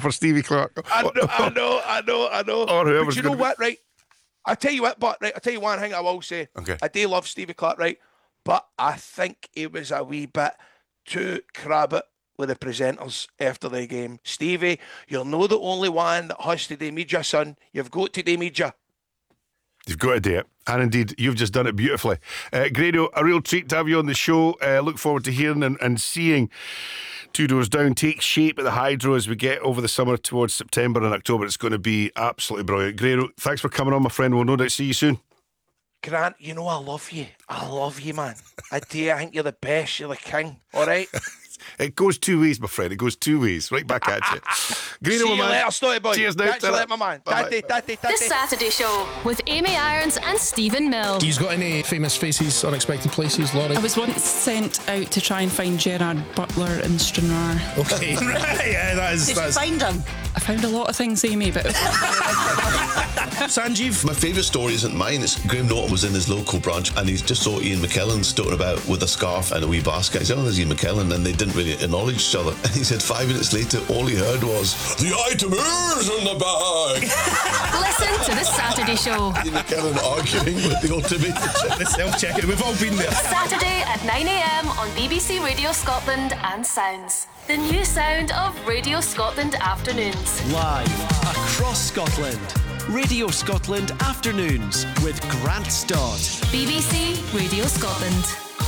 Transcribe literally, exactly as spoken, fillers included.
for Stevie Clarke. I know, I know, I know, I know. Or whoever's But you know gonna what, right? I tell you what, but right, I tell you one thing I will say. Okay. I do love Stevie Clarke, right? But I think he was a wee bit too crab it with the presenters after the game. Stevie, you're not the only one that has to do media, son. You've got to do media. You've got to do it. And indeed, you've just done it beautifully. Uh, Grado, a real treat to have you on the show. Uh, look forward to hearing and, and seeing Two Doors Down take shape at the Hydro as we get over the summer towards September and October. It's going to be absolutely brilliant. Grado, thanks for coming on, my friend. We'll no doubt see you soon. Grant, you know I love you. I love you, man. I do. I think you're the best. You're the king. All right? It goes two ways, my friend. It goes two ways. Right back at you. Grado, see you later, Snotty Boy. Cheers now. Catch you later, my man. Daddy, daddy, daddy. The Saturday Show with Amy Irons and Stephen Mill. He's got any famous faces, unexpected places, Laurie? I was once sent out to try and find Gerard Butler in Stranraer. Okay, right, yeah, that is. Did that's... you find him? I found a lot of things, Amy, but Sanjeev. My favourite story isn't mine. It's Graham Norton was in his local branch and he just saw Ian McKellen stoating about with a scarf and a wee basket. He said, oh, there's Ian McKellen, and they didn't really acknowledge each other. And he said five minutes later, all he heard was, the item is in the bag. Listen to The Saturday Show. Ian McKellen arguing with the automated check. The self-checking. We've all been there. Saturday at nine a.m. on B B C Radio Scotland and Sounds. The new sound of Radio Scotland Afternoons. Live across Scotland. Radio Scotland Afternoons with Grant Stott. B B C Radio Scotland.